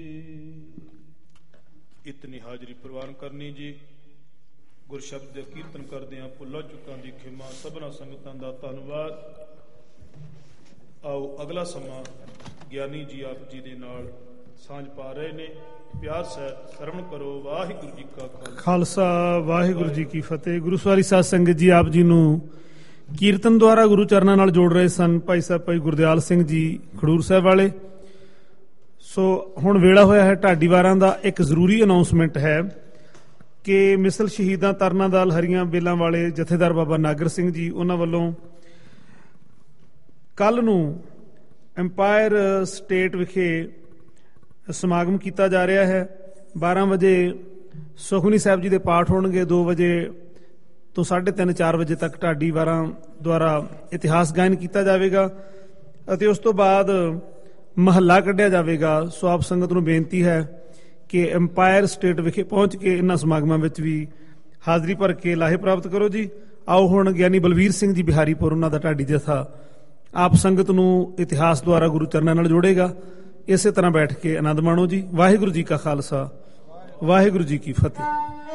ਇਤਨੀ ਹਾਜ਼ਰੀ ਪ੍ਰਵਾਨ ਕਰਨੀ ਜੀ। ਗੁਰਸ਼ਬਦ ਦੇ ਕੀਰਤਨ ਕਰਦਿਆਂ ਭੁੱਲਾਂ ਚੁੱਕਾਂ ਦੀ ਖਿਮਾ, ਸਭਨਾ ਸੰਗਤਾਂ ਦਾ ਧੰਨਵਾਦ। ਆਓ ਅਗਲਾ ਸਮਾਂ ਗਿਆਨੀ ਜੀ ਆਪ ਜੀ ਦੇ ਨਾਲ ਸਾਂਝ ਪਾ ਰਹੇ ਨੇ। ਪਿਆਰ ਸਹਿਤ ਸਰਵਣ ਕਰੋ। ਵਾਹਿਗੁਰੂ ਜੀ ਕਾ ਖਾਲਸਾ, ਵਾਹਿਗੁਰੂ ਜੀ ਕੀ ਫਤਿਹ। ਗੁਰੂ ਸਵਾਰੀ ਸਾਧ ਸੰਗਤ ਜੀ ਆਪ ਜੀ ਨੂੰ ਕੀਰਤਨ ਦੁਆਰਾ ਗੁਰੂ ਚਰਨਾਂ ਨਾਲ ਜੋੜ ਰਹੇ ਸਨ ਭਾਈ ਸਾਹਿਬ ਭਾਈ ਗੁਰਦਿਆਲ ਸਿੰਘ ਜੀ ਖਡੂਰ ਸਾਹਿਬ ਵਾਲੇ। ਸੋ ਹੁਣ ਵੇਲਾ ਹੋਇਆ ਹੈ ਢਾਡੀਵਾਰਾਂ ਦਾ। ਇੱਕ ਜ਼ਰੂਰੀ ਅਨਾਉਂਸਮੈਂਟ ਹੈ ਕਿ ਮਿਸਲ ਸ਼ਹੀਦਾਂ ਤਰਨਾ ਦਲ ਹਰੀਆਂ ਬੇਲਾਂ ਵਾਲੇ ਜਥੇਦਾਰ ਬਾਬਾ ਨਾਗਰ ਸਿੰਘ ਜੀ, ਉਹਨਾਂ ਵੱਲੋਂ ਕੱਲ੍ਹ ਨੂੰ ਐਮਪਾਇਰ ਸਟੇਟ ਵਿਖੇ ਸਮਾਗਮ ਕੀਤਾ ਜਾ ਰਿਹਾ ਹੈ। 12 ਵਜੇ ਸੁਖਮਨੀ ਸਾਹਿਬ ਜੀ ਦੇ ਪਾਠ ਹੋਣਗੇ। 2 ਵਜੇ ਤੋਂ 3:30 4 ਵਜੇ ਤੱਕ ਢਾਡੀਵਾਰਾਂ ਦੁਆਰਾ ਇਤਿਹਾਸ ਗਾਇਨ ਕੀਤਾ ਜਾਵੇਗਾ ਅਤੇ ਉਸ ਤੋਂ ਬਾਅਦ ਮਹੱਲਾ ਕੱਢਿਆ ਜਾਵੇਗਾ। ਸੋ ਆਪ ਸੰਗਤ ਨੂੰ ਬੇਨਤੀ ਹੈ ਕਿ ਐਮਪਾਇਰ ਸਟੇਟ ਵਿਖੇ ਪਹੁੰਚ ਕੇ ਇਹਨਾਂ ਸਮਾਗਮਾਂ ਵਿੱਚ ਵੀ ਹਾਜ਼ਰੀ ਭਰ ਕੇ ਲਾਹੇ ਪ੍ਰਾਪਤ ਕਰੋ ਜੀ। ਆਓ ਹੁਣ ਗਿਆਨੀ ਬਲਵੀਰ ਸਿੰਘ ਜੀ ਬਿਹਾਰੀਪੁਰ, ਉਹਨਾਂ ਦਾ ਢਾਡੀ ਜਥਾ ਆਪ ਸੰਗਤ ਨੂੰ ਇਤਿਹਾਸ ਦੁਆਰਾ ਗੁਰੂ ਚਰਨਾਂ ਨਾਲ ਜੋੜੇਗਾ। ਇਸੇ ਤਰ੍ਹਾਂ ਬੈਠ ਕੇ ਆਨੰਦ ਮਾਣੋ ਜੀ। ਵਾਹਿਗੁਰੂ ਜੀ ਕਾ ਖਾਲਸਾ, ਵਾਹਿਗੁਰੂ ਜੀ ਕੀ ਫਤਿਹ।